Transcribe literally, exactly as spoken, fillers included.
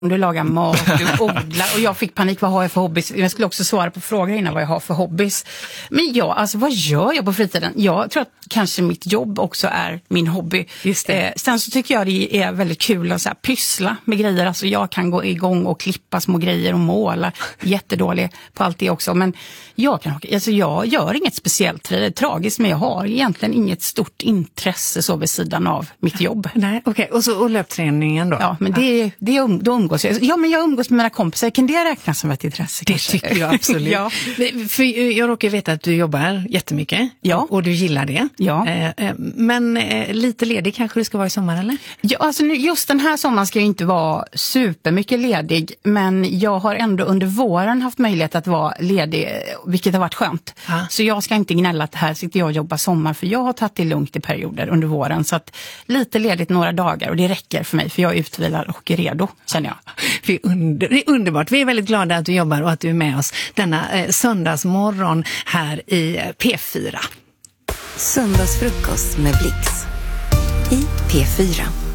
Du lagar mat, du odlar och jag fick panik, vad har jag för hobbys? Jag skulle också svara på frågor innan vad jag har för hobbys. Men ja, alltså vad gör jag på fritiden? Jag tror att kanske mitt jobb också är min hobby. Just det. Eh, sen så tycker jag det är väldigt kul att så här, pyssla med grejer. Alltså jag kan gå igång och klippa små grejer och måla. Jättedålig på allt det också. Men jag, kan, alltså jag gör inget speciellt. Det är tragiskt, men jag har egentligen inget stort intresse så vid sidan av mitt jobb. Nej, okej. Okay. Och så och löpträningen då? Ja, men det, det är um, då umgås jag. Ja, men jag umgås med mina kompisar. Kan det räknas som ett intresse? Det kanske? tycker jag absolut. Ja. För jag råkar veta att du jobbar jättemycket. Ja. Och du gillar det. Ja. Eh, men eh, lite ledig kanske du ska vara i sommar, eller? Ja, alltså nu, just den här sommaren ska jag inte vara supermycket ledig. Men jag har ändå under våren haft möjlighet att vara ledig, vilket har varit skönt. Ah. Så jag ska inte gnälla att här sitter jag och jobbar sommar. För jag har tagit det lugnt i perioder under våren. Så att lite ledigt några dagar. Och det räcker för mig, för jag är utvilad och är redo, känner jag. Vi under, det är underbart. Vi är väldigt glada att du jobbar och att du är med oss denna eh, söndagsmorgon här i eh, P fyra. Söndagsfrukost med Blix i P fyra.